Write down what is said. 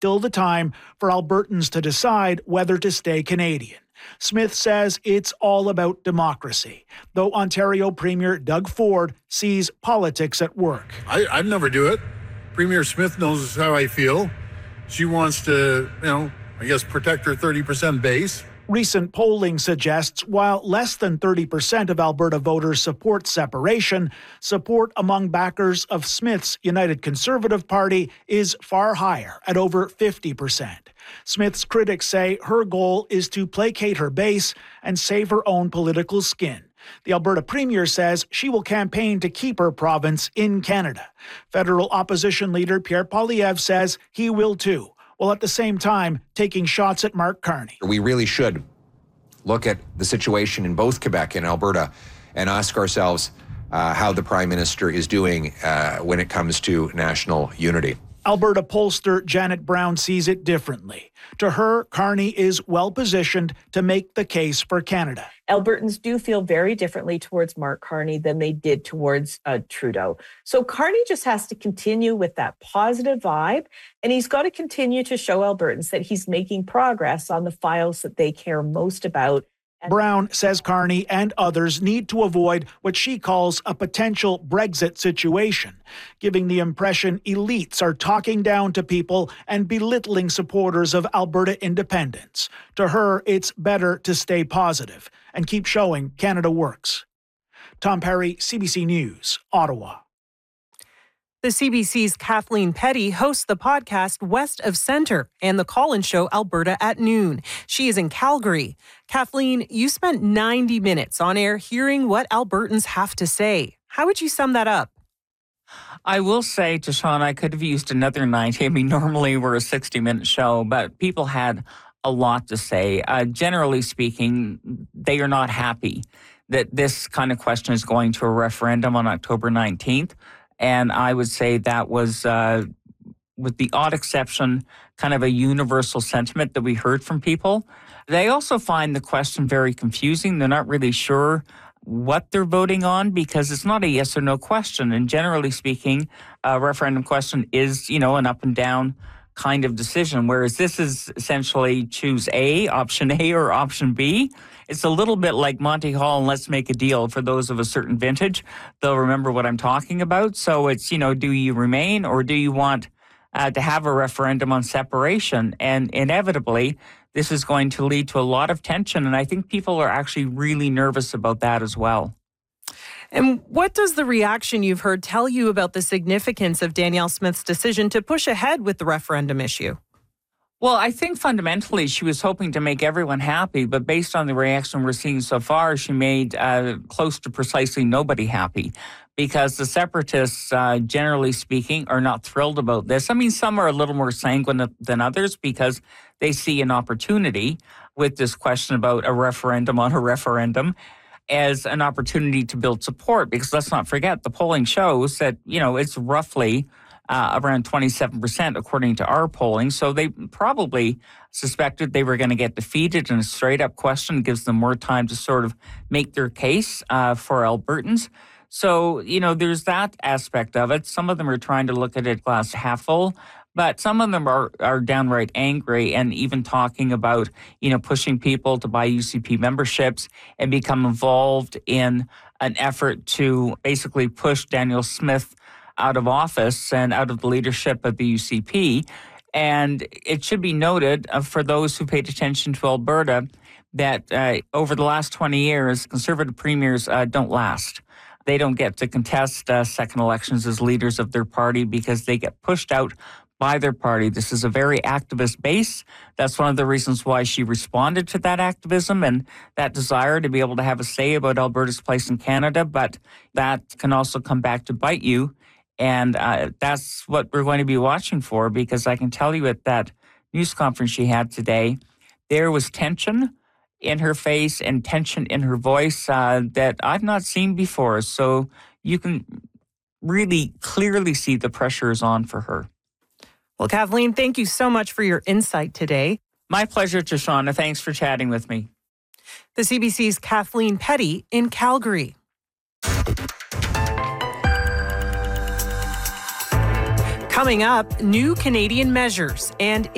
still the time for Albertans to decide whether to stay Canadian. Smith says it's all about democracy, though Ontario Premier Doug Ford sees politics at work. I'd never do it. Premier Smith knows how I feel. She wants to, protect her 30% base. Recent polling suggests while less than 30% of Alberta voters support separation, support among backers of Smith's United Conservative Party is far higher at over 50%. Smith's critics say her goal is to placate her base and save her own political skin. The Alberta Premier says she will campaign to keep her province in Canada. Federal opposition leader Pierre Poilievre says he will too, while at the same time taking shots at Mark Carney. We really should look at the situation in both Quebec and Alberta and ask ourselves how the Prime Minister is doing when it comes to national unity. Alberta pollster Janet Brown sees it differently. To her, Carney is well-positioned to make the case for Canada. Albertans do feel very differently towards Mark Carney than they did towards Trudeau. So Carney just has to continue with that positive vibe, and he's got to continue to show Albertans that he's making progress on the files that they care most about. Brown says Carney and others need to avoid what she calls a potential Brexit situation, giving the impression elites are talking down to people and belittling supporters of Alberta independence. To her, it's better to stay positive and keep showing Canada works. Tom Perry, CBC News, Ottawa. The CBC's Kathleen Petty hosts the podcast West of Centre and the call-in show Alberta at Noon. She is in Calgary. Kathleen, you spent 90 minutes on air hearing what Albertans have to say. How would you sum that up? I will say to Sean, I could have used another 90. I mean, normally we're a 60-minute show, but people had a lot to say. Generally speaking, they are not happy that this kind of question is going to a referendum on October 19th. And I would say that was, with the odd exception, kind of a universal sentiment that we heard from people. They also find the question very confusing. They're not really sure what they're voting on because it's not a yes or no question. And generally speaking, a referendum question is, an up and down kind of decision, whereas this is essentially choose option A or option B. It's a little bit like Monty Hall and Let's Make a Deal. For those of a certain vintage, they'll remember what I'm talking about. So it's, do you remain or do you want to have a referendum on separation? And inevitably, this is going to lead to a lot of tension. And I think people are actually really nervous about that as well. And what does the reaction you've heard tell you about the significance of Danielle Smith's decision to push ahead with the referendum issue? Well, I think fundamentally she was hoping to make everyone happy, but based on the reaction we're seeing so far, she made close to precisely nobody happy because the separatists, generally speaking, are not thrilled about this. I mean, some are a little more sanguine than others because they see an opportunity with this question about a referendum on a referendum as an opportunity to build support because let's not forget, the polling shows that, it's roughly around 27% according to our polling. So they probably suspected they were going to get defeated in a straight-up question. Gives them more time to sort of make their case for Albertans. So, there's that aspect of it. Some of them are trying to look at it glass half full, but some of them are downright angry and even talking about, pushing people to buy UCP memberships and become involved in an effort to basically push Danielle Smith out of office and out of the leadership of the UCP. And it should be noted for those who paid attention to Alberta that over the last 20 years, Conservative premiers don't last. They don't get to contest second elections as leaders of their party because they get pushed out by their party. This is a very activist base. That's one of the reasons why she responded to that activism and that desire to be able to have a say about Alberta's place in Canada. But that can also come back to bite you. And that's what we're going to be watching for, because I can tell you at that news conference she had today, there was tension in her face and tension in her voice that I've not seen before. So you can really clearly see the pressure is on for her. Well, Kathleen, thank you so much for your insight today. My pleasure, Tashana. Thanks for chatting with me. The CBC's Kathleen Petty in Calgary. Coming up, new Canadian measures and